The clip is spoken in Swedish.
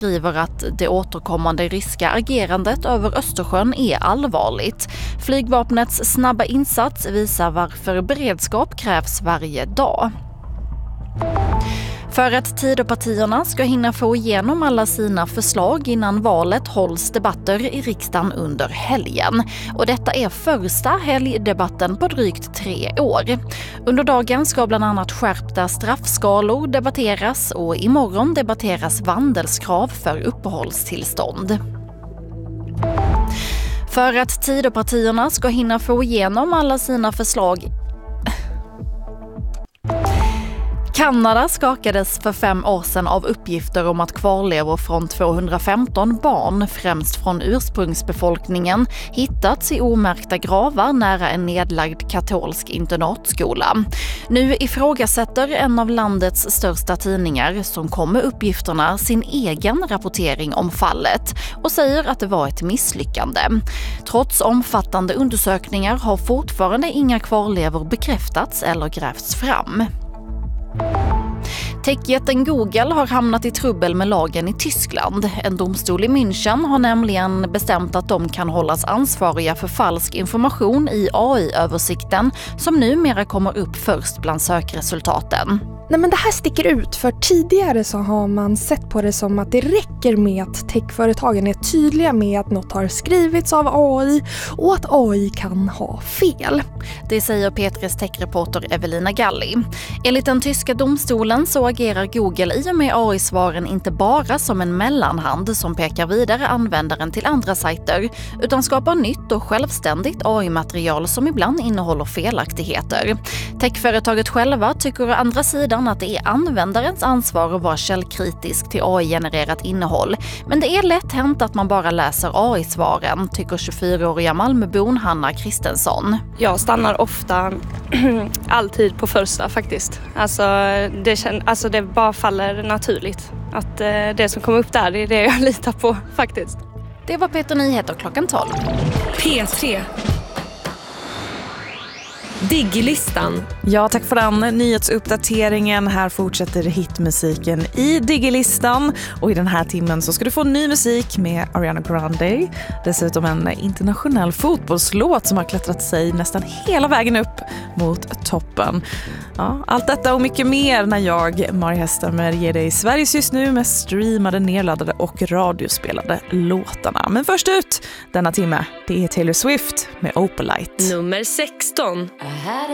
skriver att det återkommande ryska agerandet över Östersjön är allvarligt. Flygvapnets snabba insats visar varför beredskap krävs varje dag. För att Tidöpartierna ska hinna få igenom alla sina förslag innan valet hålls debatter i riksdagen under helgen. Och detta är första helgdebatten på drygt 3 år. Under dagen ska bland annat skärpta straffskalor debatteras och imorgon debatteras vandelskrav för uppehållstillstånd. För att Tidöpartierna ska hinna få igenom alla sina förslag. Kanada skakades för 5 år sedan av uppgifter om att kvarlevor från 215 barn, främst från ursprungsbefolkningen, hittats i omärkta gravar nära en nedlagd katolsk internatskola. Nu ifrågasätter en av landets största tidningar som kom med uppgifterna sin egen rapportering om fallet och säger att det var ett misslyckande. Trots omfattande undersökningar har fortfarande inga kvarlevor bekräftats eller grävts fram. Techjätten Google har hamnat i trubbel med lagen i Tyskland. En domstol i München har nämligen bestämt att de kan hållas ansvariga för falsk information i AI-översikten som numera kommer upp först bland sökresultaten. Nej, men det här sticker ut, för tidigare så har man sett på det som att det räcker med att techföretagen är tydliga med att något har skrivits av AI och att AI kan ha fel. Det säger P3s techreporter Evelina Galli. Enligt den tyska domstolen så agerar Google i och med AI-svaren inte bara som en mellanhand som pekar vidare användaren till andra sajter, utan skapar nytt och självständigt AI-material som ibland innehåller felaktigheter. Techföretaget själva tycker å andra sidan att det är användarens ansvar att vara källkritisk till AI-genererat innehåll. Men det är lätt hänt att man bara läser AI-svaren, tycker 24-åriga Malmöbon Hanna Kristensson. Jag stannar ofta alltid på första faktiskt. Alltså det bara faller naturligt. Att det som kommer upp där, det är det jag litar på faktiskt. Det var Peter Nyheter klockan 12. P3. Diggilistan. Ja, tack för den nyhetsuppdateringen. Här fortsätter hitmusiken i Diggilistan. Och i den här timmen så ska du få ny musik med Ariana Grande. Dessutom en internationell fotbollslåt som har klättrat sig nästan hela vägen upp mot toppen. Ja, allt detta och mycket mer när jag, Mari Hästammer, ger dig Sveriges just nu med streamade, nedladdade och radiospelade låtarna. Men först ut denna timme, det är Taylor Swift med Opalite. Nummer 16.